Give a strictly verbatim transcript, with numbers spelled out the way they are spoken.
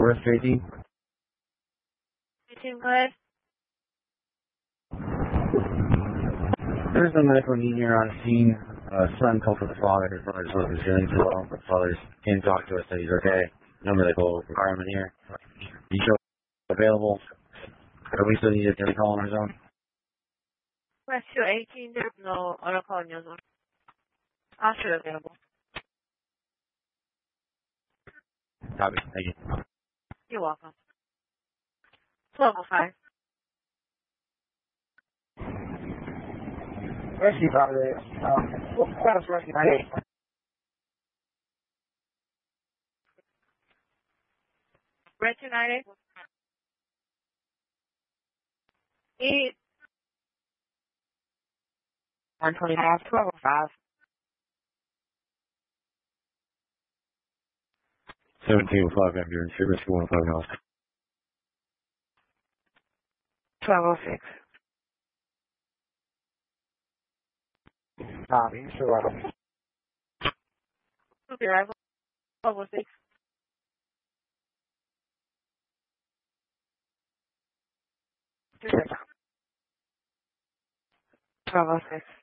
Where's Tracy? eighteen, go ahead. There's a medical need here on scene. Uh, son called for the father. His brother just wasn't feeling too well. The father came to talk to us, said he's okay. No medical requirement here. He's still available. Are we still need to call on our zone? Rescue eighteen, there's no auto call in your zone. I'm sure available. Copy. Thank you. You're welcome. twelve oh five. Rescue Father, um, what status rescue ninety-eight? Rescue ninety-eight. Eight. one twenty-five, twelve oh five. seventeen oh five after your service, one oh five house. twelve oh six. Copy, sure welcome. Okay, arrival. twelve oh six. twelve oh six.